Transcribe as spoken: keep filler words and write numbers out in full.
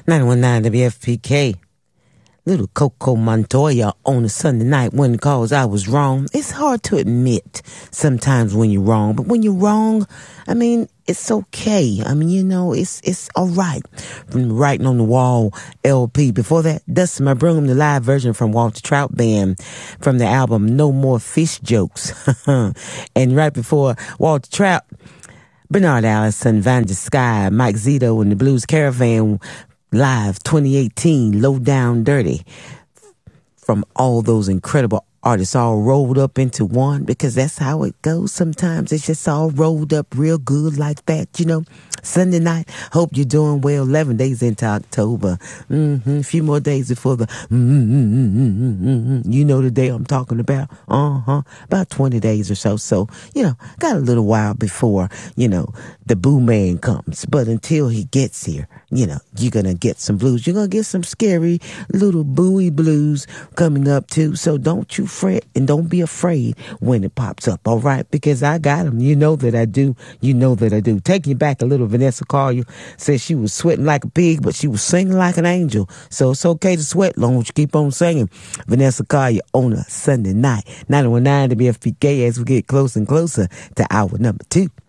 nine one nine W F P K. Little Coco Montoya on a Sunday night when cause I was wrong. It's hard to admit sometimes when you're wrong, but when you're wrong, I mean, it's okay. I mean, you know, it's it's all right. From Writing on the Wall L P. Before that, Dustin My Broom, the live version from Walter Trout Band from the album No More Fish Jokes. And right before Walter Trout, Bernard Allison, Vanja Sky, Mike Zito, and the Blues Caravan live twenty eighteen, Low Down Dirty, from all those incredible artists all rolled up into one, because that's how it goes sometimes. It's just all rolled up real good like that, you know. Sunday night, hope you're doing well. eleven days into October. Mm-hmm. A few more days before the, mm-hmm, you know the day I'm talking about. Uh-huh. About twenty days or so. So, you know, got a little while before, you know, the boo man comes. But until he gets here, you know, you're going to get some blues. You're going to get some scary little booey blues coming up too. So don't you fret and don't be afraid when it pops up. All right. Because I got them. You know that I do. You know that I do. Taking you back a little, Vanessa Collier said she was sweating like a pig, but she was singing like an angel. So it's okay to sweat as long as you keep on singing. Vanessa Collier on a Sunday night. nine one nine W F P K as we get closer and closer to hour number two.